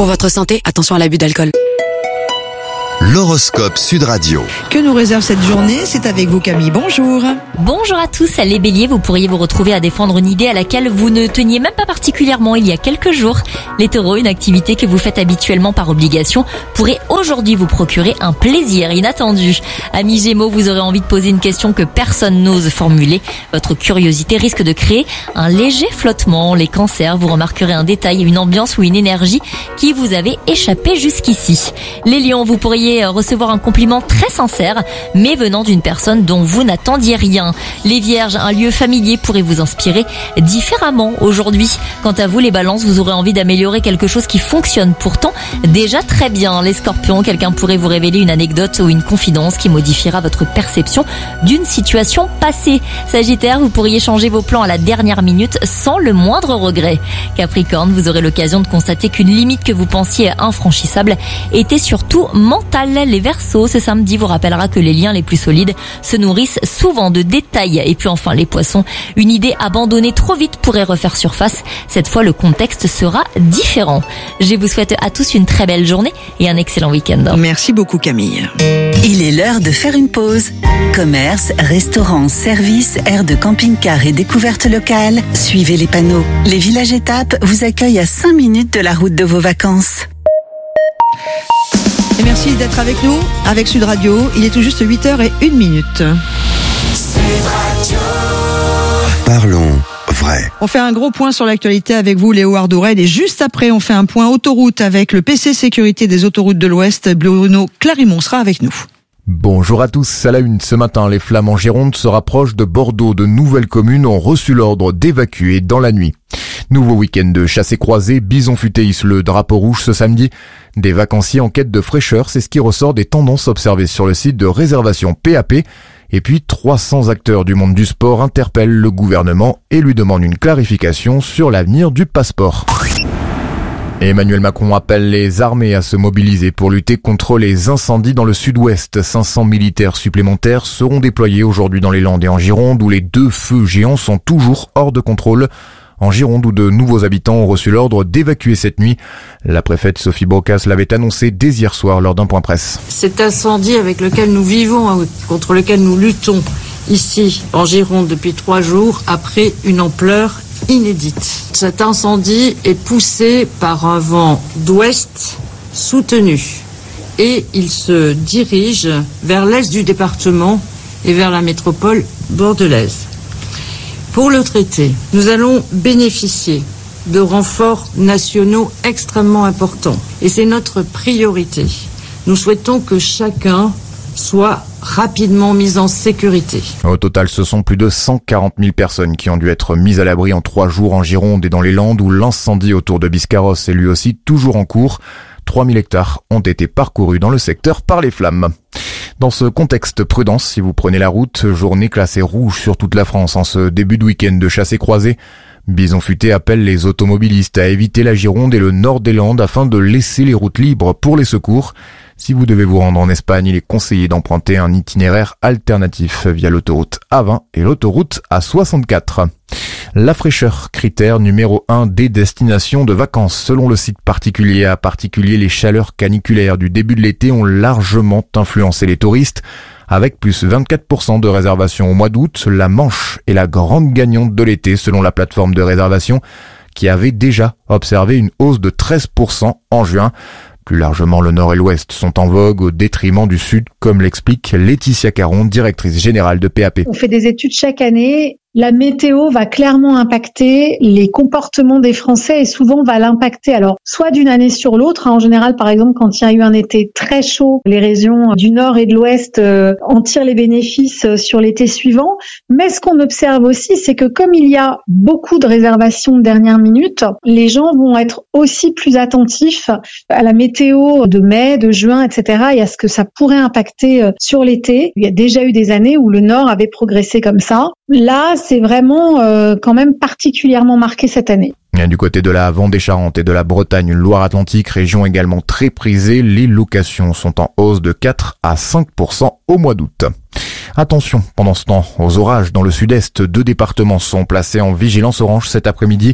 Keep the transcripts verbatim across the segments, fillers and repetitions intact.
Pour votre santé, attention à l'abus d'alcool. L'horoscope Sud Radio. Que nous réserve cette journée? C'est avec vous Camille, bonjour. Bonjour à tous, les béliers, vous pourriez vous retrouver à défendre une idée à laquelle vous ne teniez même pas particulièrement il y a quelques jours. Les taureaux, une activité que vous faites habituellement par obligation pourrait aujourd'hui vous procurer un plaisir inattendu. Amis gémeaux, vous aurez envie de poser une question que personne n'ose formuler. Votre curiosité risque de créer un léger flottement. Les cancers, vous remarquerez un détail, une ambiance ou une énergie qui vous avait échappé jusqu'ici. Les lions, vous pourriez recevoir un compliment très sincère, mais venant d'une personne dont vous n'attendiez rien. Les vierges, un lieu familier pourrait vous inspirer différemment aujourd'hui. Quant à vous, les balances, vous aurez envie d'améliorer quelque chose qui fonctionne pourtant déjà très bien. Les scorpions, quelqu'un pourrait vous révéler une anecdote ou une confidence qui modifiera votre perception d'une situation passée. Sagittaire, vous pourriez changer vos plans à la dernière minute sans le moindre regret. Capricorne, vous aurez l'occasion de constater qu'une limite que vous pensiez infranchissable était surtout mentale. Les Verseaux, ce samedi vous rappellera que les liens les plus solides se nourrissent souvent de détails. Et puis enfin les Poissons, une idée abandonnée trop vite pourrait refaire surface. Cette fois le contexte sera différent. Je vous souhaite à tous une très belle journée et un excellent week-end. Merci beaucoup Camille. Il est l'heure de faire une pause. Commerce, restaurants, services, aires de camping-car et découvertes locales. Suivez les panneaux. Les villages étapes vous accueillent à cinq minutes de la route de vos vacances. Et merci d'être avec nous, avec Sud Radio. Il est tout juste huit heures une minute. Parlons vrai. On fait un gros point sur l'actualité avec vous, Léo Ardored. Et juste après, on fait un point autoroute avec le P C Sécurité des autoroutes de l'Ouest. Bruno Clarimont sera avec nous. Bonjour à tous. À la une ce matin, les flammes en Gironde se rapprochent de Bordeaux. De nouvelles communes ont reçu l'ordre d'évacuer dans la nuit. Nouveau week-end de chassé-croisé, Bison Futé hisse le drapeau rouge ce samedi. Des vacanciers en quête de fraîcheur, c'est ce qui ressort des tendances observées sur le site de réservation P A P. Et puis trois cents acteurs du monde du sport interpellent le gouvernement et lui demandent une clarification sur l'avenir du passeport. Emmanuel Macron appelle les armées à se mobiliser pour lutter contre les incendies dans le sud-ouest. cinq cents militaires supplémentaires seront déployés aujourd'hui dans les Landes et en Gironde où les deux feux géants sont toujours hors de contrôle. En Gironde où de nouveaux habitants ont reçu l'ordre d'évacuer cette nuit. La préfète Sophie Brocas l'avait annoncé dès hier soir lors d'un point presse. Cet incendie avec lequel nous vivons, contre lequel nous luttons ici en Gironde depuis trois jours, a pris une ampleur inédite. Cet incendie est poussé par un vent d'ouest soutenu et il se dirige vers l'est du département et vers la métropole bordelaise. Pour le traiter, nous allons bénéficier de renforts nationaux extrêmement importants et c'est notre priorité. Nous souhaitons que chacun soit rapidement mis en sécurité. Au total, ce sont plus de cent quarante mille personnes qui ont dû être mises à l'abri en trois jours en Gironde et dans les Landes où l'incendie autour de Biscarrosse est lui aussi toujours en cours. trois mille hectares ont été parcourus dans le secteur par les flammes. Dans ce contexte, prudence si vous prenez la route, journée classée rouge sur toute la France en ce début de week-end de chassé-croisé. Bison Futé appelle les automobilistes à éviter la Gironde et le nord des Landes afin de laisser les routes libres pour les secours. Si vous devez vous rendre en Espagne, il est conseillé d'emprunter un itinéraire alternatif via l'autoroute A vingt et l'autoroute A soixante-quatre. La fraîcheur, critère numéro un des destinations de vacances. Selon le site particulier à particulier, les chaleurs caniculaires du début de l'été ont largement influencé les touristes. Avec plus vingt-quatre pour cent de réservations au mois d'août, la Manche est la grande gagnante de l'été selon la plateforme de réservation qui avait déjà observé une hausse de treize pour cent en juin. Plus largement, le nord et l'ouest sont en vogue au détriment du sud, comme l'explique Laetitia Caron, directrice générale de P A P. On fait des études chaque année. La météo va clairement impacter les comportements des Français et souvent va l'impacter alors soit d'une année sur l'autre. En général, par exemple, quand il y a eu un été très chaud, les régions du nord et de l'ouest euh, en tirent les bénéfices sur l'été suivant. Mais ce qu'on observe aussi, c'est que comme il y a beaucoup de réservations de dernière minute, les gens vont être aussi plus attentifs à la météo de mai, de juin, et cetera et à ce que ça pourrait impacter sur l'été. Il y a déjà eu des années où le nord avait progressé comme ça. Là, c'est vraiment euh, quand même particulièrement marqué cette année. Et du côté de la Vendée-Charente et de la Bretagne, Loire-Atlantique, région également très prisée, les locations sont en hausse de quatre à cinq pour cent au mois d'août. Attention, pendant ce temps, aux orages dans le sud-est, deux départements sont placés en vigilance orange cet après-midi.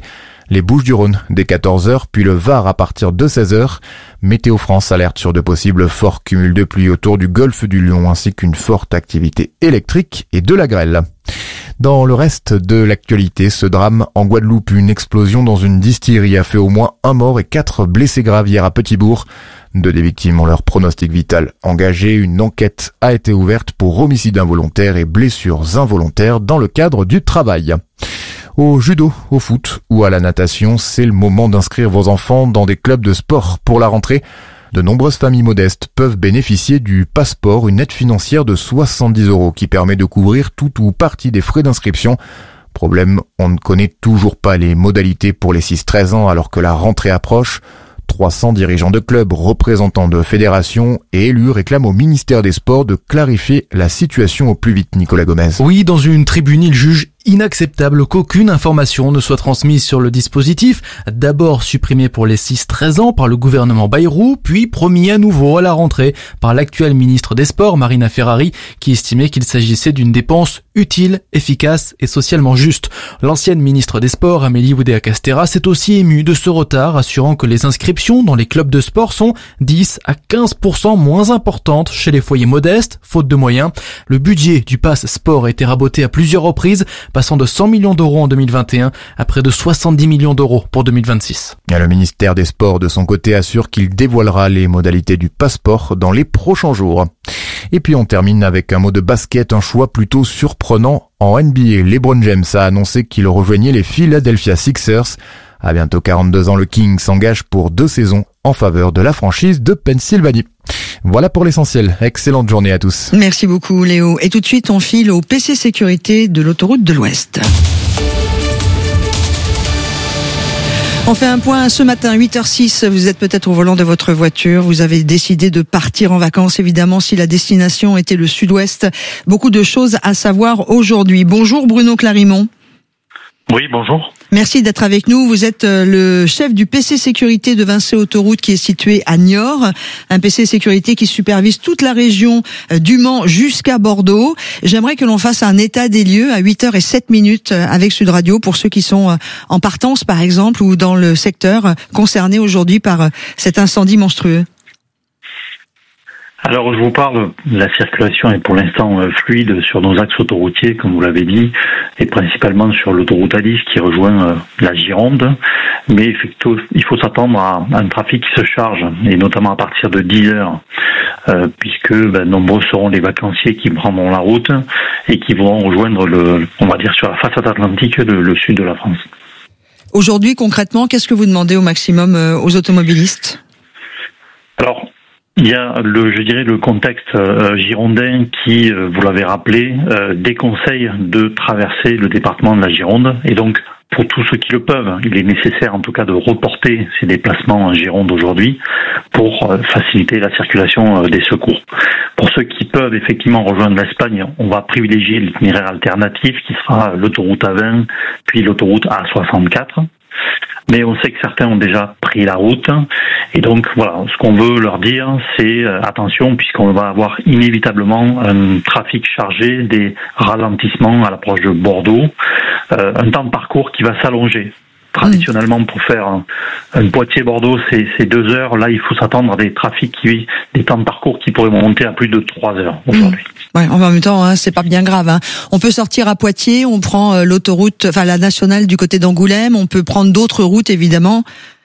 les Bouches-du-Rhône dès quatorze heures, puis le Var à partir de seize heures. Météo France alerte sur de possibles forts cumuls de pluie autour du golfe du Lion ainsi qu'une forte activité électrique et de la grêle. Dans le reste de l'actualité, ce drame en Guadeloupe, une explosion dans une distillerie a fait au moins un mort et quatre blessés graves hier à Petitbourg. Deux des victimes ont leur pronostic vital engagé. Une enquête a été ouverte pour homicide involontaire et blessures involontaires dans le cadre du travail. Au judo, au foot ou à la natation, c'est le moment d'inscrire vos enfants dans des clubs de sport pour la rentrée. De nombreuses familles modestes peuvent bénéficier du passeport, une aide financière de soixante-dix euros qui permet de couvrir tout ou partie des frais d'inscription. Problème, on ne connaît toujours pas les modalités pour les six treize ans alors que la rentrée approche. trois cents dirigeants de clubs, représentants de fédérations et élus réclament au ministère des Sports de clarifier la situation au plus vite, Nicolas Gomez. Oui, dans une tribune, il juge inacceptable qu'aucune information ne soit transmise sur le dispositif, d'abord supprimé pour les six treize ans par le gouvernement Bayrou, puis promis à nouveau à la rentrée par l'actuelle ministre des Sports, Marina Ferrari, qui estimait qu'il s'agissait d'une dépense utile, efficace et socialement juste. L'ancienne ministre des Sports, Amélie Oudéa-Castéra, s'est aussi émue de ce retard, assurant que les inscriptions dans les clubs de sport sont dix à quinze pour cent moins importantes chez les foyers modestes, faute de moyens. Le budget du pass sport a été raboté à plusieurs reprises, passant de cent millions d'euros en deux mille vingt et un à près de soixante-dix millions d'euros pour deux mille vingt-six. Le ministère des Sports, de son côté, assure qu'il dévoilera les modalités du passeport dans les prochains jours. Et puis on termine avec un mot de basket, un choix plutôt surprenant en N B A. LeBron James a annoncé qu'il rejoignait les Philadelphia Sixers. À bientôt quarante-deux ans, le King s'engage pour deux saisons en faveur de la franchise de Pennsylvanie. Voilà pour l'essentiel. Excellente journée à tous. Merci beaucoup Léo. Et tout de suite, on file au P C Sécurité de l'autoroute de l'Ouest. On fait un point ce matin, huit heures six. Vous êtes peut-être au volant de votre voiture. Vous avez décidé de partir en vacances, évidemment, si la destination était le sud-ouest. Beaucoup de choses à savoir aujourd'hui. Bonjour Bruno Clarimont. Oui, bonjour. Merci d'être avec nous. Vous êtes le chef du P C Sécurité de Vinci Autoroute qui est situé à Niort. Un P C Sécurité qui supervise toute la région du Mans jusqu'à Bordeaux. J'aimerais que l'on fasse un état des lieux à huit heures sept minutes avec Sud Radio pour ceux qui sont en partance, par exemple, ou dans le secteur concerné aujourd'hui par cet incendie monstrueux. Alors, je vous parle, la circulation est pour l'instant fluide sur nos axes autoroutiers, comme vous l'avez dit, et principalement sur l'autoroute A dix qui rejoint la Gironde. Mais effectivement, il faut s'attendre à un trafic qui se charge, et notamment à partir de dix heures, euh, puisque ben, nombreux seront les vacanciers qui prendront la route et qui vont rejoindre, le, on va dire, sur la façade atlantique, le, le sud de la France. Aujourd'hui, concrètement, qu'est-ce que vous demandez au maximum aux automobilistes ? Alors, il y a le, je dirais, le contexte euh, girondin qui, euh, vous l'avez rappelé, euh, déconseille de traverser le département de la Gironde. Et donc, pour tous ceux qui le peuvent, il est nécessaire en tout cas de reporter ces déplacements en Gironde aujourd'hui pour euh, faciliter la circulation euh, des secours. Pour ceux qui peuvent effectivement rejoindre l'Espagne, on va privilégier l'itinéraire alternatif qui sera l'autoroute A vingt puis l'autoroute A soixante-quatre. Mais on sait que certains ont déjà pris la route. Et donc, voilà, ce qu'on veut leur dire, c'est euh, attention, puisqu'on va avoir inévitablement un trafic chargé, des ralentissements à l'approche de Bordeaux, euh, un temps de parcours qui va s'allonger. Traditionnellement, pour faire un, un Poitiers-Bordeaux, c'est, c'est deux heures. Là, il faut s'attendre à des trafics, qui, des temps de parcours qui pourraient monter à plus de trois heures aujourd'hui. Mmh. Ouais, en même temps, hein, c'est pas bien grave. Hein. On peut sortir à Poitiers, on prend euh, l'autoroute, enfin la nationale du côté d'Angoulême. On peut prendre d'autres routes, évidemment.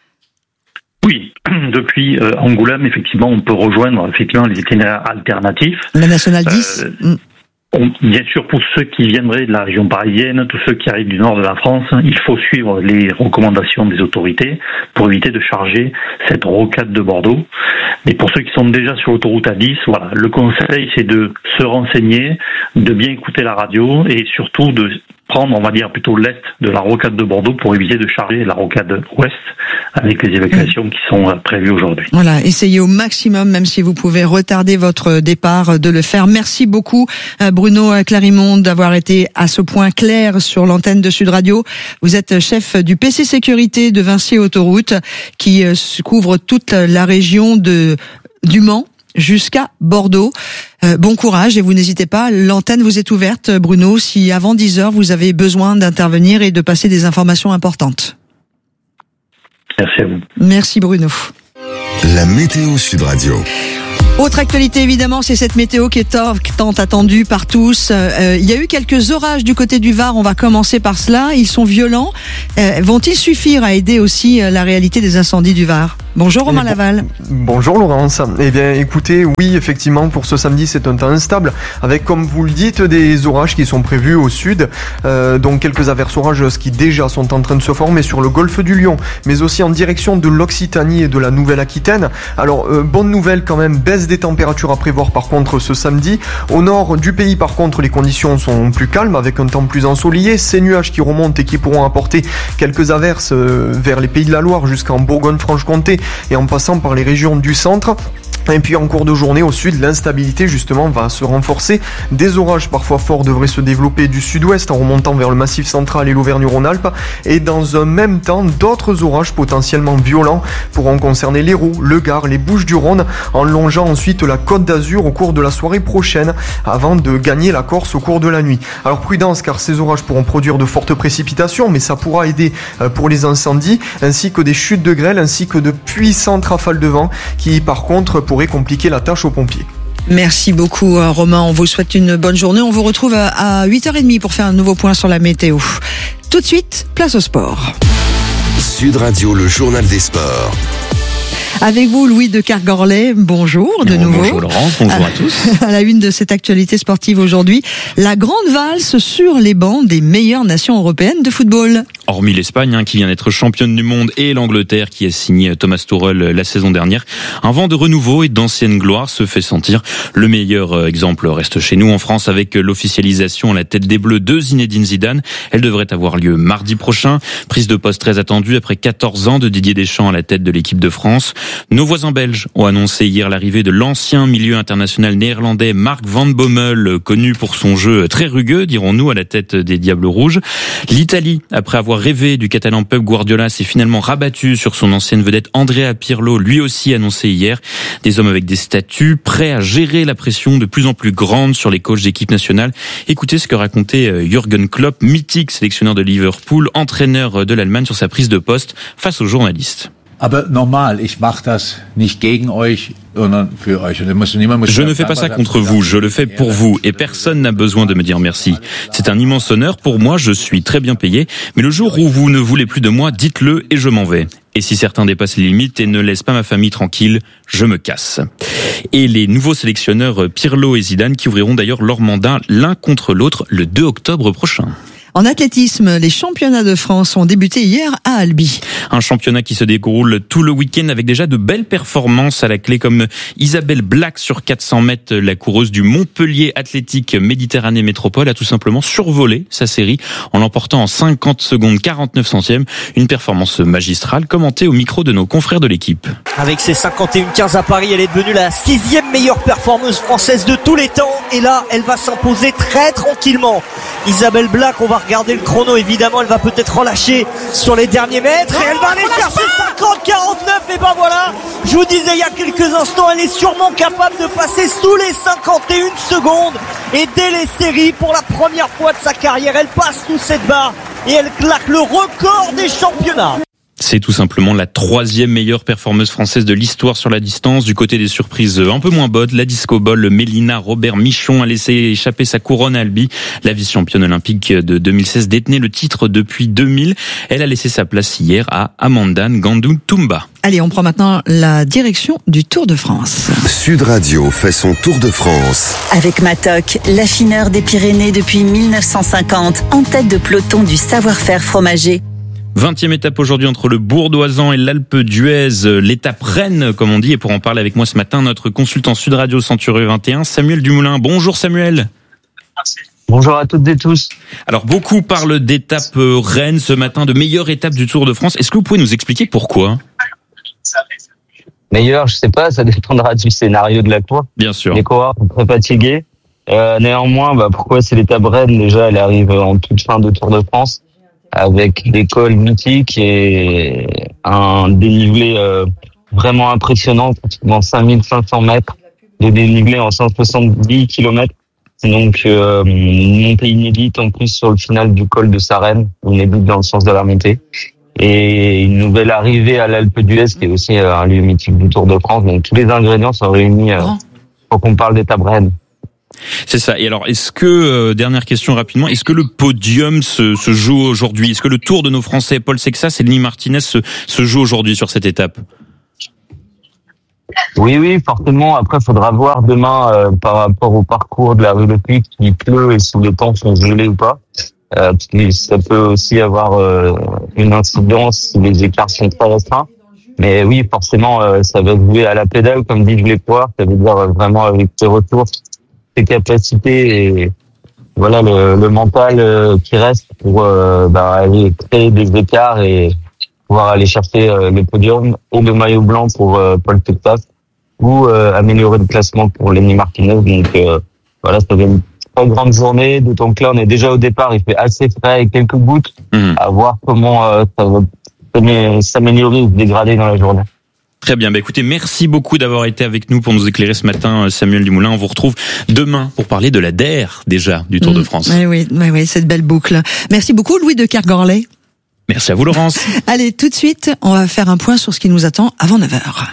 Oui, depuis euh, Angoulême, effectivement, on peut rejoindre effectivement les itinéraires alternatifs. La nationale dix. Euh, mmh. On, bien sûr, pour ceux qui viendraient de la région parisienne, tous ceux qui arrivent du nord de la France, il faut suivre les recommandations des autorités pour éviter de charger cette rocade de Bordeaux. Mais pour ceux qui sont déjà sur l'autoroute A dix, voilà, le conseil, c'est de se renseigner, de bien écouter la radio et surtout de prendre, on va dire, plutôt l'est de la rocade de Bordeaux pour éviter de charger la rocade ouest avec les évacuations qui sont prévues aujourd'hui. Voilà, essayez au maximum, même si vous pouvez retarder votre départ, de le faire. Merci beaucoup Bruno Clarimont d'avoir été à ce point clair sur l'antenne de Sud Radio. Vous êtes chef du P C Sécurité de Vinci Autoroute qui couvre toute la région de du Mans jusqu'à Bordeaux. Euh, bon courage et vous n'hésitez pas, l'antenne vous est ouverte, Bruno, si avant dix heures vous avez besoin d'intervenir et de passer des informations importantes. Merci à vous. Merci Bruno. La météo Sud Radio. Autre actualité évidemment, c'est cette météo qui est tant attendue par tous. Euh, il y a eu quelques orages du côté du Var, on va commencer par cela. Ils sont violents. Euh, vont-ils suffire à aider aussi la réalité des incendies du Var ? Bonjour Romain Laval. Bonjour Laurence. Eh bien écoutez, oui effectivement pour ce samedi c'est un temps instable avec comme vous le dites des orages qui sont prévus au sud, euh, donc quelques averses orageuses qui déjà sont en train de se former sur le golfe du Lion, mais aussi en direction de l'Occitanie et de la Nouvelle-Aquitaine. Alors euh, bonne nouvelle quand même, baisse des températures à prévoir par contre ce samedi. Au nord du pays par contre les conditions sont plus calmes avec un temps plus ensoleillé, ces nuages qui remontent et qui pourront apporter quelques averses euh, vers les pays de la Loire jusqu'en Bourgogne-Franche-Comté et en passant par les régions du centre. Et puis en cours de journée au sud, l'instabilité justement va se renforcer. Des orages parfois forts devraient se développer du sud-ouest en remontant vers le Massif central et l'Auvergne-Rhône-Alpes. Et dans un même temps, d'autres orages potentiellement violents pourront concerner l'Hérault, le Gard, les Bouches-du-Rhône, en longeant ensuite la Côte d'Azur au cours de la soirée prochaine, avant de gagner la Corse au cours de la nuit. Alors prudence, car ces orages pourront produire de fortes précipitations, mais ça pourra aider pour les incendies, ainsi que des chutes de grêle, ainsi que de puissantes rafales de vent, qui par contre pourraient compliquer la tâche aux pompiers. Merci beaucoup Romain, on vous souhaite une bonne journée. On vous retrouve à huit heures trente pour faire un nouveau point sur la météo. Tout de suite, place au sport. Sud Radio, le journal des sports. Avec vous, Louis de Kergorlet, bonjour de nouveau. Bonjour Laurence, bonjour à tous. À la une de cette actualité sportive aujourd'hui, la grande valse sur les bancs des meilleures nations européennes de football. Hormis l'Espagne, hein, qui vient d'être championne du monde, et l'Angleterre, qui a signé Thomas Tuchel la saison dernière, un vent de renouveau et d'ancienne gloire se fait sentir. Le meilleur exemple reste chez nous en France avec l'officialisation à la tête des Bleus de Zinedine Zidane. Elle devrait avoir lieu mardi prochain. Prise de poste très attendue après quatorze ans de Didier Deschamps à la tête de l'équipe de France. Nos voisins belges ont annoncé hier l'arrivée de l'ancien milieu international néerlandais Mark Van Bommel, connu pour son jeu très rugueux, dirons-nous, à la tête des Diables Rouges. L'Italie, après avoir rêvé du catalan Pep Guardiola, s'est finalement rabattu sur son ancienne vedette Andrea Pirlo, lui aussi annoncé hier. Des hommes avec des statuts, prêts à gérer la pression de plus en plus grande sur les coachs d'équipe nationale. Écoutez ce que racontait Jürgen Klopp, mythique sélectionneur de Liverpool, entraîneur de l'Allemagne, sur sa prise de poste face aux journalistes. Aber normal, ich mache das nicht gegen euch, sondern für euch. Je ne fais pas ça contre vous, je le fais pour vous, et personne n'a besoin de me dire merci. C'est un immense honneur pour moi, je suis très bien payé, mais le jour où vous ne voulez plus de moi, dites-le et je m'en vais. Et si certains dépassent les limites et ne laissent pas ma famille tranquille, je me casse. Et les nouveaux sélectionneurs Pirlo et Zidane qui ouvriront d'ailleurs leur mandat l'un contre l'autre le deux octobre prochain. En athlétisme, les championnats de France ont débuté hier à Albi. Un championnat qui se déroule tout le week-end avec déjà de belles performances à la clé, comme Isabelle Black sur quatre cents mètres. La coureuse du Montpellier Athlétique Méditerranée Métropole a tout simplement survolé sa série en l'emportant en cinquante secondes quarante-neuf centièmes. Une performance magistrale commentée au micro de nos confrères de l'équipe. Avec ses cinquante et un quinze à Paris, elle est devenue la sixième meilleure performeuse française de tous les temps. Et là, elle va s'imposer très tranquillement. Isabelle Black, on va regarder le chrono, évidemment, elle va peut-être relâcher sur les derniers mètres et elle va aller chercher cinquante quarante-neuf. Et ben voilà, je vous disais il y a quelques instants, elle est sûrement capable de passer sous les cinquante et une secondes. Et dès les séries, pour la première fois de sa carrière, elle passe sous cette barre et elle claque le record des championnats. C'est tout simplement la troisième meilleure performeuse française de l'histoire sur la distance. Du côté des surprises un peu moins bonnes, la disco ball, Mélina Robert-Michon a laissé échapper sa couronne à Albi. La vice-championne olympique de deux mille seize détenait le titre depuis deux mille. Elle a laissé sa place hier à Amanda Ngandou-Toumba. Allez, on prend maintenant la direction du Tour de France. Sud Radio fait son Tour de France. Avec Matok, l'affineur des Pyrénées depuis mille neuf cent cinquante, en tête de peloton du savoir-faire fromager. vingtième étape aujourd'hui entre le Bourdoisan et l'Alpe d'Huez, l'étape reine comme on dit. Et pour en parler avec moi ce matin, notre consultant Sud Radio Centurie vingt et un, Samuel Dumoulin. Bonjour Samuel. Merci. Bonjour à toutes et tous. Alors beaucoup parlent d'étape reine ce matin, de meilleure étape du Tour de France. Est-ce que vous pouvez nous expliquer pourquoi ? Meilleur, je sais pas, ça dépendra du scénario de la course. Bien sûr. Les coureurs sont très fatigués. Euh, néanmoins, bah, pourquoi c'est l'étape reine ? Déjà, elle arrive en toute fin de Tour de France, avec des cols mythiques et un dénivelé euh, vraiment impressionnant, pratiquement cinq mille cinq cents mètres de dénivelé en cent soixante-dix kilomètres. C'est donc euh, une montée inédite en plus sur le final du col de Sarenne, inédite dans le sens de la montée. et une nouvelle arrivée à l'Alpe d'Huez, qui est aussi un lieu mythique du Tour de France. Donc tous les ingrédients sont réunis euh, pour qu'on parle d'étape Rennes. C'est ça. Et alors, est-ce que, euh, dernière question rapidement, est-ce que le podium se, se joue aujourd'hui? Est-ce que le Tour de nos Français, Paul Sexas et Denis Martinez, se, se joue aujourd'hui sur cette étape? Oui, oui, forcément. Après, il faudra voir demain euh, par rapport au parcours de la rue de Puy, s'il pleut et si les temps sont gelés ou pas. Euh, parce que ça peut aussi avoir euh, une incidence si les écarts sont très restreints. Mais oui, forcément, euh, ça va jouer à la pédale, comme dit Jules Poire. Ça veut dire euh, vraiment avec ses retours, ses capacités et voilà le, le mental euh, qui reste pour euh, bah, aller créer des écarts et pouvoir aller chercher euh, le podium ou le maillot blanc pour euh, Paul Sexas ou euh, améliorer le classement pour Lenny Martinez. Donc euh, voilà, ça va être une très grande journée, d'autant que là on est déjà au départ, il fait assez frais avec quelques gouttes, mmh. à voir comment euh, ça va s'améliorer ou se dégrader dans la journée. Très bien. Bah, écoutez, merci beaucoup d'avoir été avec nous pour nous éclairer ce matin, Samuel Dumoulin. On vous retrouve demain pour parler de la D E R, déjà, du Tour mmh. de France. Oui, oui, oui, oui, cette belle boucle. Merci beaucoup, Louis de Kergorlet. Merci à vous, Laurence. Allez, tout de suite, on va faire un point sur ce qui nous attend avant neuf heures.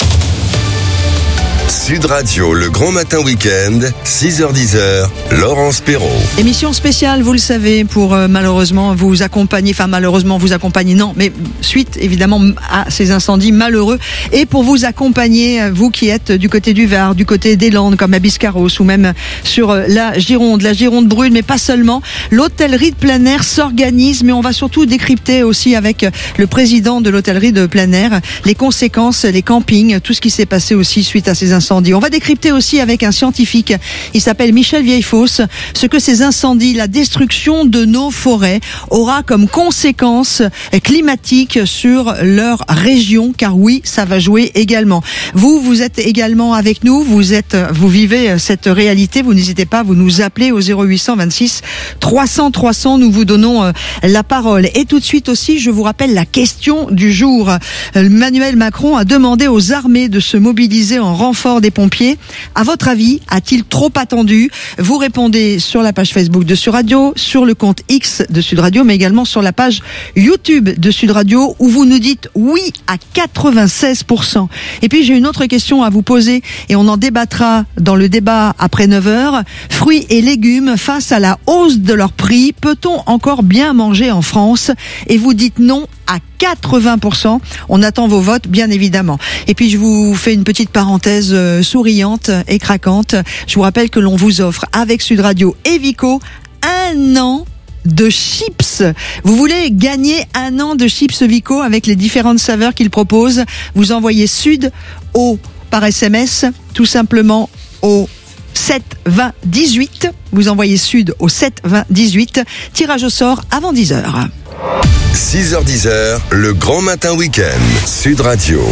Sud Radio, le grand matin week-end, six heures dix, Laurence Perrault. Émission spéciale, vous le savez, pour euh, malheureusement vous accompagner, enfin malheureusement vous accompagner, non, mais suite évidemment à ces incendies malheureux, et pour vous accompagner, vous qui êtes du côté du Var, du côté des Landes, comme à Biscarrosse, ou même sur la Gironde, la Gironde brûle, mais pas seulement. L'hôtellerie de plein air s'organise, mais on va surtout décrypter aussi avec le président de l'hôtellerie de plein air les conséquences, les campings, tout ce qui s'est passé aussi suite à ces incendies. On va décrypter aussi avec un scientifique, il s'appelle Michel Vieillefosse, ce que ces incendies, la destruction de nos forêts aura comme conséquence climatique sur leur région, car oui, ça va jouer également. Vous, vous êtes également avec nous, vous êtes, vous vivez cette réalité, vous n'hésitez pas, vous nous appelez au zéro huit cent vingt-six trois cents trois cents, nous vous donnons la parole. Et tout de suite aussi, je vous rappelle la question du jour. Emmanuel Macron a demandé aux armées de se mobiliser en renfort des pompiers. À votre avis, a-t-il trop attendu? Vous répondez sur la page Facebook de Sud Radio, sur le compte X de Sud Radio, mais également sur la page YouTube de Sud Radio, où vous nous dites oui à quatre-vingt-seize pour cent. Et puis j'ai une autre question à vous poser, et on en débattra dans le débat après neuf heures. Fruits et légumes, face à la hausse de leur prix, peut-on encore bien manger en France? Et vous dites non à quatre-vingts pour cent. On attend vos votes, bien évidemment. Et puis, je vous fais une petite parenthèse euh, souriante et craquante. Je vous rappelle que l'on vous offre, avec Sud Radio et Vico, un an de chips. Vous voulez gagner un an de chips Vico avec les différentes saveurs qu'ils proposent? Vous envoyez Sud au par S M S, tout simplement au sept vingt dix-huit. Vous envoyez Sud au sept vingt dix-huit. Tirage au sort avant dix heures. six heures dix, le grand matin week-end, Sud Radio.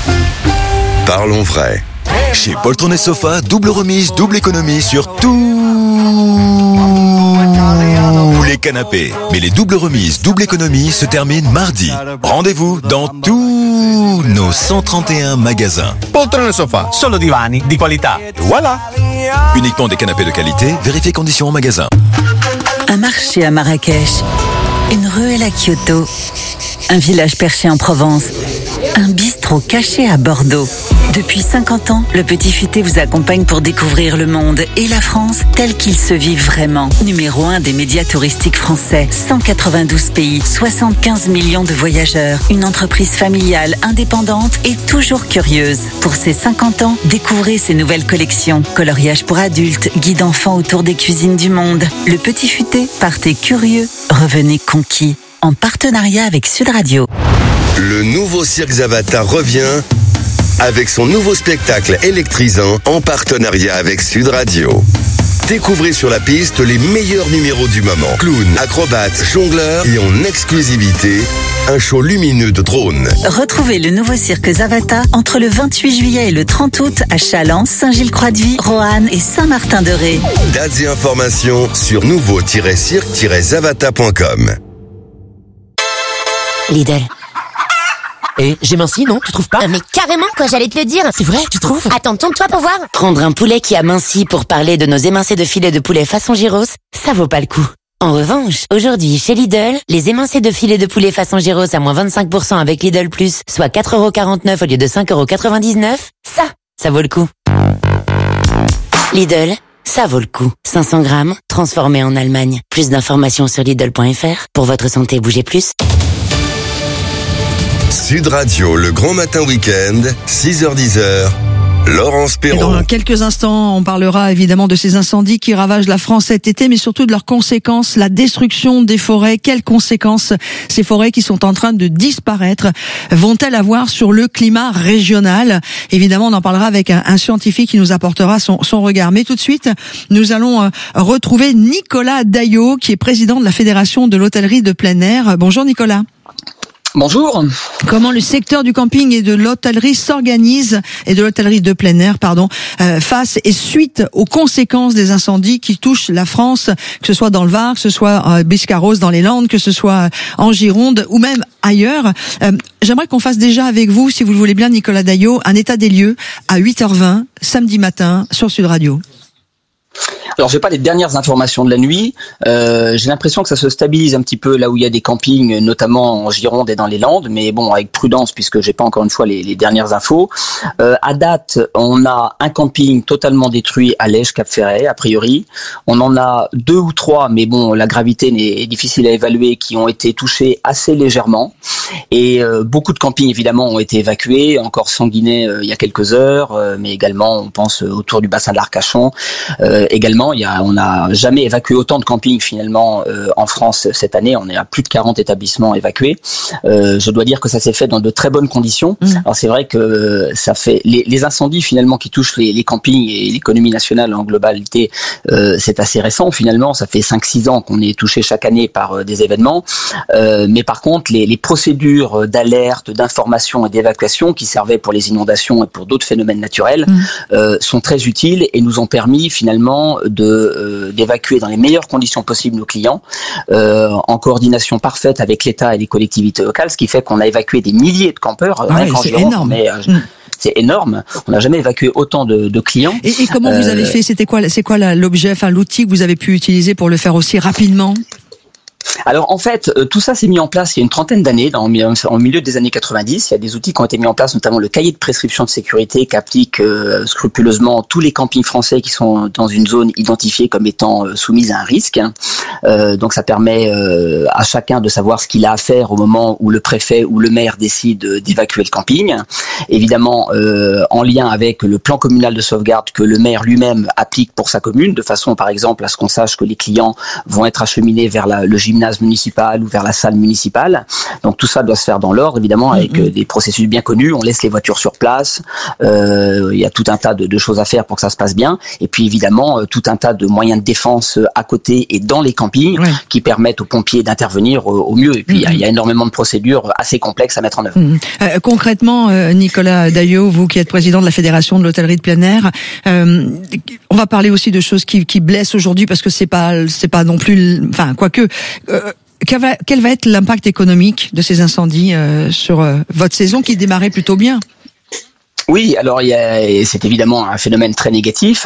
Parlons vrai. Chez Poltron et Sofa, double remise, double économie sur tous les canapés. Mais les doubles remises, double économie se terminent mardi. Rendez-vous dans tous nos cent trente et un magasins. Poltron et Sofa, solo divani di qualità. Voilà. Uniquement des canapés de qualité, vérifiez conditions en magasin. Un marché à Marrakech, une ruelle à Kyoto, un village perché en Provence, un bistrot caché à Bordeaux. Depuis cinquante ans, le Petit Futé vous accompagne pour découvrir le monde et la France tel qu'il se vit vraiment. Numéro un des médias touristiques français, cent quatre-vingt-douze pays, soixante-quinze millions de voyageurs, une entreprise familiale, indépendante et toujours curieuse. Pour ses cinquante ans, découvrez ses nouvelles collections. Coloriage pour adultes, guide enfants autour des cuisines du monde. Le Petit Futé, partez curieux, revenez conquis. En partenariat avec Sud Radio. Le nouveau Cirque Zavata revient avec son nouveau spectacle électrisant en partenariat avec Sud Radio. Découvrez sur la piste les meilleurs numéros du moment. Clowns, acrobates, jongleurs et en exclusivité, un show lumineux de drones. Retrouvez le nouveau Cirque Zavata entre le vingt-huit juillet et le trente août à Challans, Saint-Gilles-Croix-de-Vie, Roanne et Saint-Martin-de-Ré. Dates et informations sur nouveau tiret cirque tiret zavata point com. Lidl. Et j'ai minci, non? Tu trouves pas? Mais carrément, quoi, j'allais te le dire. C'est vrai, tu trouves? Attends, tourne-toi pour voir. Prendre un poulet qui a minci pour parler de nos émincés de filet de poulet façon gyros, ça vaut pas le coup. En revanche, aujourd'hui, chez Lidl, les émincés de filet de poulet façon gyros à moins vingt-cinq pour cent avec Lidl Plus, soit quatre euros quarante-neuf au lieu de cinq euros quatre-vingt-dix-neuf, ça, ça vaut le coup. Lidl, ça vaut le coup. cinq cents grammes, transformé en Allemagne. Plus d'informations sur Lidl point F R. Pour votre santé, bougez plus. Sud Radio, le grand matin week-end, six heures dix. Laurence Et Perron. dans quelques instants, on parlera évidemment de ces incendies qui ravagent la France cet été, mais surtout de leurs conséquences, la destruction des forêts. Quelles conséquences ces forêts qui sont en train de disparaître vont-elles avoir sur le climat régional? Évidemment, on en parlera avec un, un scientifique qui nous apportera son, son regard. Mais tout de suite, nous allons euh, retrouver Nicolas Daillot, qui est président de la Fédération de l'hôtellerie de plein air. Bonjour Nicolas. Bonjour. Comment le secteur du camping et de l'hôtellerie s'organise, et de l'hôtellerie de plein air, pardon, euh, face et suite aux conséquences des incendies qui touchent la France, que ce soit dans le Var, que ce soit à Biscarrosse dans les Landes, que ce soit en Gironde ou même ailleurs. Euh, j'aimerais qu'on fasse déjà avec vous, si vous le voulez bien, Nicolas Daillot, un état des lieux à huit heures vingt, samedi matin, sur Sud Radio. Alors, j'ai pas les dernières informations de la nuit. Euh, j'ai l'impression que ça se stabilise un petit peu là où il y a des campings, notamment en Gironde et dans les Landes, mais bon, avec prudence puisque j'ai pas encore une fois les, les dernières infos. Euh, à date, on a un camping totalement détruit à Lège, Cap-Ferret, a priori. On en a deux ou trois, mais bon, la gravité est difficile à évaluer, qui ont été touchés assez légèrement. Et euh, beaucoup de campings, évidemment, ont été évacués. Encore Sanguinet euh, il y a quelques heures, euh, mais également, on pense euh, autour du bassin de l'Arcachon. Euh, également, il y a, on n'a jamais évacué autant de campings finalement euh, en France cette année. On est à plus de quarante établissements évacués. Euh, je dois dire que ça s'est fait dans de très bonnes conditions. Mmh. Alors c'est vrai que ça fait les, les incendies finalement qui touchent les, les campings et l'économie nationale en globalité, euh, c'est assez récent finalement. Ça fait cinq six ans qu'on est touché chaque année par euh, des événements. Euh, mais par contre, les, les procédures d'alerte, d'information et d'évacuation qui servaient pour les inondations et pour d'autres phénomènes naturels mmh. euh, sont très utiles et nous ont permis finalement de euh, d'évacuer dans les meilleures conditions possibles nos clients, euh, en coordination parfaite avec l'État et les collectivités locales, ce qui fait qu'on a évacué des milliers de campeurs. Ah ouais, c'est Gironde, énorme. Mais, euh, mmh. C'est énorme. On n'a jamais évacué autant de, de clients. Et, et comment euh, vous avez fait? C'était quoi, c'est quoi la, l'objet, enfin l'outil que vous avez pu utiliser pour le faire aussi rapidement? Alors en fait, euh, tout ça s'est mis en place il y a une trentaine d'années, dans, en milieu des années quatre-vingt-dix. Il y a des outils qui ont été mis en place, notamment le cahier de prescription de sécurité qu'appliquent euh, scrupuleusement tous les campings français qui sont dans une zone identifiée comme étant euh, soumise à un risque. Euh, donc ça permet euh, à chacun de savoir ce qu'il a à faire au moment où le préfet ou le maire décide d'évacuer le camping. Évidemment, euh, en lien avec le plan communal de sauvegarde que le maire lui-même applique pour sa commune, de façon par exemple à ce qu'on sache que les clients vont être acheminés vers la, le gymnase municipal ou vers la salle municipale. Donc tout ça doit se faire dans l'ordre, évidemment, avec mmh. des processus bien connus. On laisse les voitures sur place. Euh, il y a tout un tas de, de choses à faire pour que ça se passe bien. Et puis évidemment, tout un tas de moyens de défense à côté et dans les campings ouais. qui permettent aux pompiers d'intervenir au, au mieux. Et puis mmh. il, y a, il y a énormément de procédures assez complexes à mettre en œuvre. Mmh. Euh, concrètement, euh, Nicolas Daillot, vous qui êtes président de la Fédération de l'hôtellerie de plein air, euh, on va parler aussi de choses qui, qui blessent aujourd'hui parce que c'est pas, c'est pas non plus, enfin quoique. Euh, Quel va, quel va être l'impact économique de ces incendies euh, sur euh, votre saison qui démarrait plutôt bien? Oui, alors il y a, c'est évidemment un phénomène très négatif.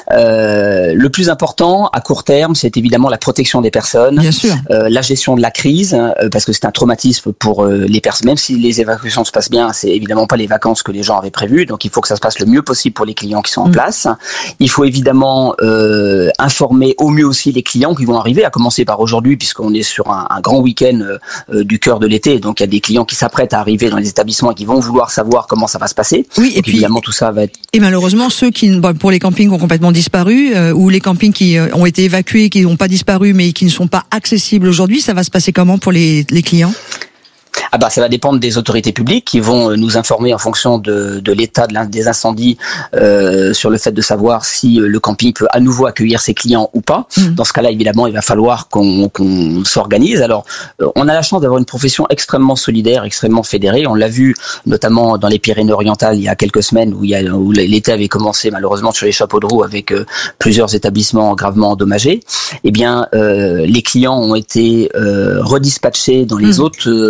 Euh, le plus important à court terme, c'est évidemment la protection des personnes, Bien sûr. Euh, la gestion de la crise, euh, parce que c'est un traumatisme pour euh, les personnes. Même si les évacuations se passent bien, c'est évidemment pas les vacances que les gens avaient prévues. Donc il faut que ça se passe le mieux possible pour les clients qui sont en mmh. place. Il faut évidemment euh, informer au mieux aussi les clients qui vont arriver, à commencer par aujourd'hui, puisqu'on est sur un, un grand week-end euh, du cœur de l'été. Donc il y a des clients qui s'apprêtent à arriver dans les établissements et qui vont vouloir savoir comment ça va se passer. Oui. Oui, et donc, puis évidemment tout ça va être. Et malheureusement ceux qui, pour les campings, ont complètement disparu, euh, ou les campings qui ont été évacués, qui n'ont pas disparu, mais qui ne sont pas accessibles aujourd'hui, ça va se passer comment pour les, les clients? Ah bah ça va dépendre des autorités publiques qui vont nous informer en fonction de, de l'état de des incendies euh, sur le fait de savoir si le camping peut à nouveau accueillir ses clients ou pas. Mmh. Dans ce cas-là, évidemment, il va falloir qu'on, qu'on s'organise. Alors, euh, on a la chance d'avoir une profession extrêmement solidaire, extrêmement fédérée. On l'a vu notamment dans les Pyrénées-Orientales il y a quelques semaines où, il y a, où l'été avait commencé malheureusement sur les chapeaux de roue avec euh, plusieurs établissements gravement endommagés. Eh bien, euh, les clients ont été euh, redispatchés dans les mmh. autres euh, établissements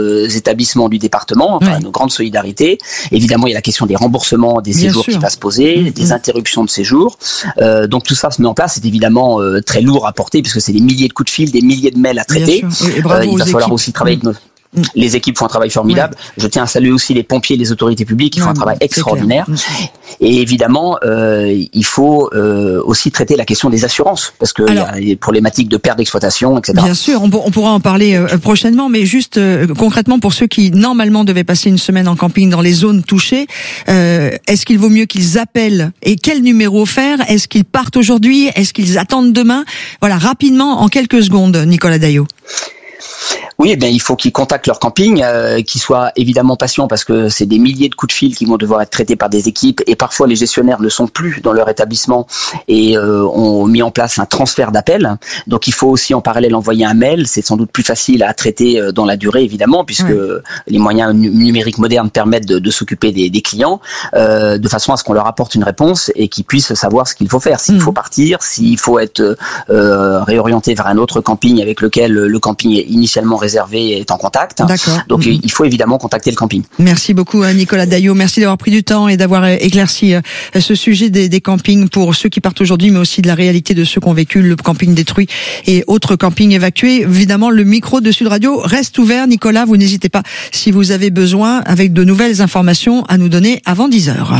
établissements du département, enfin, ouais. Une grande solidarité. Évidemment, il y a la question des remboursements des Bien séjours sûr. Qui va se poser, mmh. des interruptions de séjour. Euh, donc tout ça se met en place. C'est évidemment euh, très lourd à porter puisque c'est des milliers de coups de fil, des milliers de mails à traiter. Euh, il va falloir équipes. Aussi travailler mmh. avec nos Les équipes font un travail formidable. Ouais. Je tiens à saluer aussi les pompiers et les autorités publiques qui ouais, font un travail extraordinaire. Et évidemment, euh, il faut euh, aussi traiter la question des assurances, parce qu'il y a des problématiques de perte d'exploitation, et cetera. Bien sûr, on, on pourra en parler euh, prochainement, mais juste euh, concrètement, pour ceux qui normalement devaient passer une semaine en camping dans les zones touchées, euh, est-ce qu'il vaut mieux qu'ils appellent et quel numéro faire? Est-ce qu'ils partent aujourd'hui? Est-ce qu'ils attendent demain? Voilà, rapidement, en quelques secondes, Nicolas Daillot. Oui, eh bien, il faut qu'ils contactent leur camping, euh, qu'ils soient évidemment patients parce que c'est des milliers de coups de fil qui vont devoir être traités par des équipes et parfois les gestionnaires ne sont plus dans leur établissement et euh, ont mis en place un transfert d'appel. Donc il faut aussi en parallèle envoyer un mail. C'est sans doute plus facile à traiter dans la durée évidemment puisque oui. les moyens numériques modernes permettent de, de s'occuper des, des clients euh, de façon à ce qu'on leur apporte une réponse et qu'ils puissent savoir ce qu'il faut faire, s'il mmh. faut partir, s'il faut être euh, réorienté vers un autre camping avec lequel le camping est initialement réservé est en contact. D'accord. Donc mmh. il faut évidemment contacter le camping. Merci beaucoup Nicolas Daillot, merci d'avoir pris du temps et d'avoir éclairci ce sujet des, des campings pour ceux qui partent aujourd'hui, mais aussi de la réalité de ceux qui ont vécu le camping détruit et autres campings évacués. Évidemment, le micro de Sud Radio reste ouvert. Nicolas, vous n'hésitez pas, si vous avez besoin, avec de nouvelles informations à nous donner avant dix heures.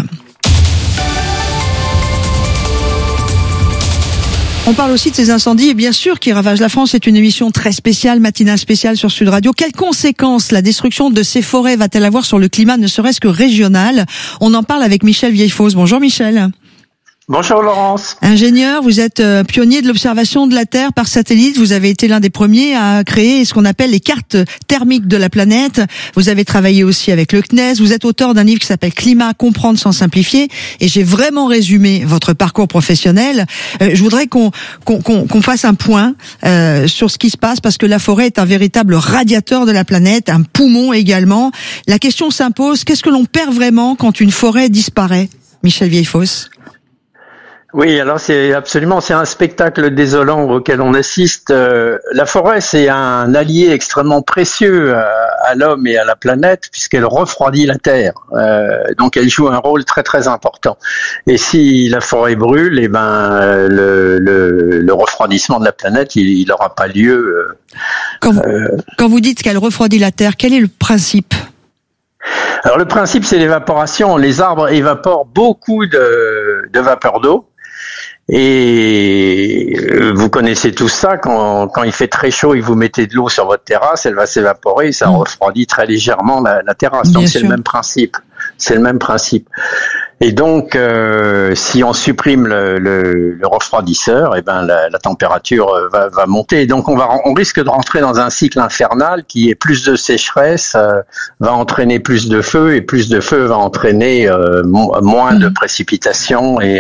On parle aussi de ces incendies, et bien sûr, qui ravagent la France. C'est une émission très spéciale, matinale spéciale sur Sud Radio. Quelles conséquences la destruction de ces forêts va-t-elle avoir sur le climat, ne serait-ce que régional? On en parle avec Michel Vieillefosse. Bonjour Michel. Bonjour Laurence. Ingénieur, vous êtes pionnier de l'observation de la Terre par satellite. Vous avez été l'un des premiers à créer ce qu'on appelle les cartes thermiques de la planète. Vous avez travaillé aussi avec le C N E S. Vous êtes auteur d'un livre qui s'appelle Climat, comprendre sans simplifier. Et j'ai vraiment résumé votre parcours professionnel. Euh, je voudrais qu'on, qu'on, qu'on, qu'on fasse un point euh, sur ce qui se passe parce que la forêt est un véritable radiateur de la planète, un poumon également. La question s'impose, qu'est-ce que l'on perd vraiment quand une forêt disparaît? Michel Vieillefosse. Oui, alors c'est absolument, c'est un spectacle désolant auquel on assiste. Euh, la forêt, c'est un allié extrêmement précieux à, à l'homme et à la planète puisqu'elle refroidit la Terre. Euh, donc elle joue un rôle très très important. Et si la forêt brûle, eh ben le, le, le refroidissement de la planète, il n'aura pas lieu. Euh, quand, vous, euh, quand vous dites qu'elle refroidit la Terre, quel est le principe ? Alors le principe, c'est l'évaporation. Les arbres évaporent beaucoup de, de vapeur d'eau. Et vous connaissez tout ça, quand, quand il fait très chaud et que vous mettez de l'eau sur votre terrasse, elle va s'évaporer et ça mmh. refroidit très légèrement la, la terrasse. Bien donc sûr. C'est le même principe. C'est le même principe. Et donc, euh, si on supprime le, le, le refroidisseur, eh ben la, la température va, va monter. Et donc, on va, on risque de rentrer dans un cycle infernal qui est plus de sécheresse, euh, va entraîner plus de feu et plus de feu va entraîner euh, mo- moins mmh. de précipitations et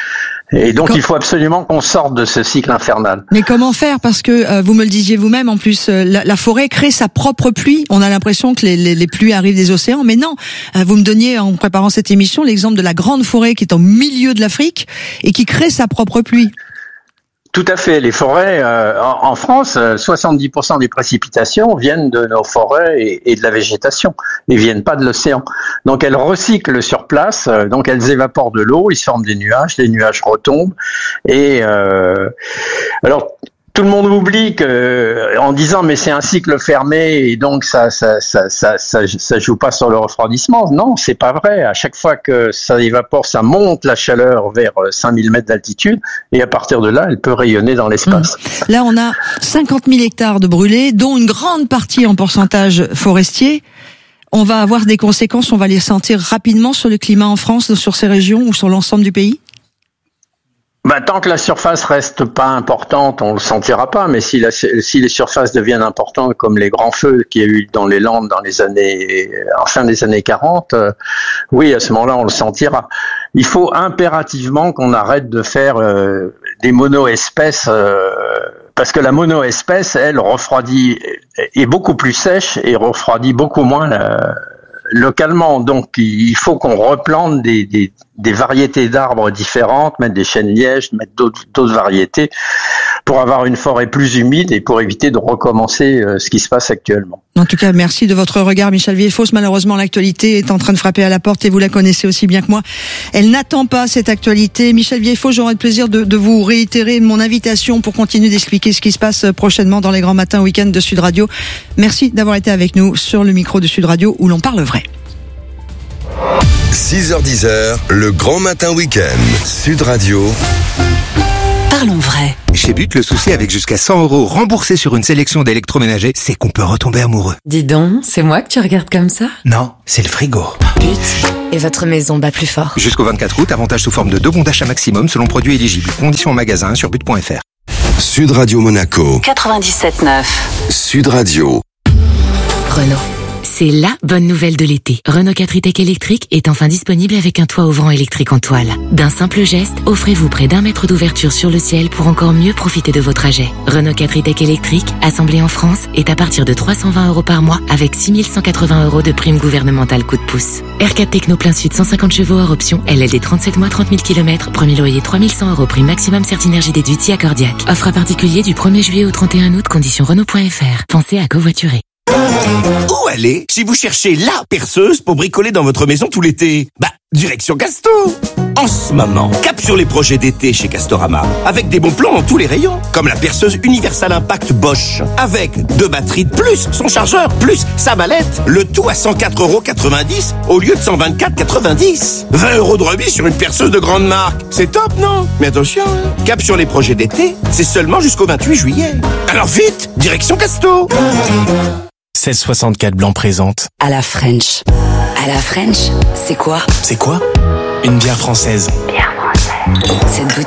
Et donc, Quand... il faut absolument qu'on sorte de ce cycle infernal. Mais comment faire? Parce que euh, vous me le disiez vous-même, en plus, euh, la, la forêt crée sa propre pluie. On a l'impression que les, les, les pluies arrivent des océans, mais non. Euh, vous me donniez, en préparant cette émission, l'exemple de la grande forêt qui est au milieu de l'Afrique et qui crée sa propre pluie. Tout à fait. Les forêts, euh, en, en France, soixante-dix pour cent des précipitations viennent de nos forêts et, et de la végétation. Ils viennent pas de l'océan. Donc elles recyclent sur place. Euh, donc elles évaporent de l'eau. Ils se forment des nuages. Les nuages retombent. Et euh, alors. Tout le monde oublie que, en disant mais c'est un cycle fermé et donc ça ça ça ça ça, ça joue pas sur le refroidissement. Non, c'est pas vrai. À chaque fois que ça évapore, ça monte la chaleur vers cinq mille mètres d'altitude et à partir de là, elle peut rayonner dans l'espace. Mmh. Là, on a cinquante mille hectares de brûlés, dont une grande partie en pourcentage forestier. On va avoir des conséquences. On va les sentir rapidement sur le climat en France, sur ces régions ou sur l'ensemble du pays. Bah, tant que la surface reste pas importante, on le sentira pas. Mais si, la, si les surfaces deviennent importantes, comme les grands feux qu'il y a eu dans les Landes dans les années, en fin des années quarante, euh, oui, à ce moment-là, on le sentira. Il faut impérativement qu'on arrête de faire euh, des monoespèces, euh, parce que la monoespèce, elle, refroidit, est beaucoup plus sèche et refroidit beaucoup moins la, localement. Donc, il faut qu'on replante des, des, des variétés d'arbres différentes, mettre des chênes lièges, mettre d'autres, d'autres variétés pour avoir une forêt plus humide et pour éviter de recommencer euh, ce qui se passe actuellement. En tout cas, merci de votre regard, Michel Villefausse. Malheureusement, l'actualité est en train de frapper à la porte et vous la connaissez aussi bien que moi. Elle n'attend pas cette actualité. Michel Villefausse, j'aurai le plaisir de, de vous réitérer mon invitation pour continuer d'expliquer ce qui se passe prochainement dans les grands matins week-end de Sud Radio. Merci d'avoir été avec nous sur le micro de Sud Radio où l'on parle vrai. six heures dix, le grand matin week-end. Sud Radio. Parlons vrai. Chez But, le souci avec jusqu'à cent euros remboursés sur une sélection d'électroménagers, c'est qu'on peut retomber amoureux. Dis donc, c'est moi que tu regardes comme ça ? Non, c'est le frigo. But. Et votre maison bat plus fort. Jusqu'au vingt-quatre août, avantage sous forme de deux bons d'achat maximum selon produit éligible. Conditions en magasin sur but point f r. Sud Radio Monaco. quatre-vingt-dix-sept neuf. Sud Radio. Renault. C'est la bonne nouvelle de l'été. Renault quatre e-Tech électrique est enfin disponible avec un toit ouvrant électrique en toile. D'un simple geste, offrez-vous près d'un mètre d'ouverture sur le ciel pour encore mieux profiter de vos trajets. Renault quatre e-Tech électrique, assemblé en France, est à partir de trois cent vingt euros par mois avec six mille cent quatre-vingts euros de prime gouvernementale coup de pouce. R quatre Techno plein sud cent cinquante chevaux hors option, L L D trente-sept mois trente mille kilomètres, premier loyer trois mille cent euros, prime maximum Certinergie déduite si accordiaque. Offre à particulier du premier juillet au trente et un août, conditions Renault point f r. Pensez à covoiturer. Où aller si vous cherchez la perceuse pour bricoler dans votre maison tout l'été? Bah, direction Casto. En ce moment, cap sur les projets d'été chez Castorama, avec des bons plans dans tous les rayons, comme la perceuse Universal Impact Bosch, avec deux batteries de plus, son chargeur, plus sa mallette, le tout à cent quatre euros quatre-vingt-dix au lieu de cent vingt-quatre euros quatre-vingt-dix. vingt euros de remise sur une perceuse de grande marque. C'est top, non? Mais attention, hein. Cap sur les projets d'été, c'est seulement jusqu'au vingt-huit juillet. Alors vite, direction Casto. seize soixante-quatre Blanc présente. À la French. À la French, c'est quoi ? C'est quoi ? Une bière française. Bière française. Cette bouteille